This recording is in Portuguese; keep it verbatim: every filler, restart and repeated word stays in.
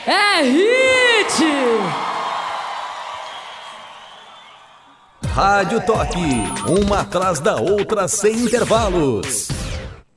é hit! Rádio Toque, uma atrás da outra sem intervalos.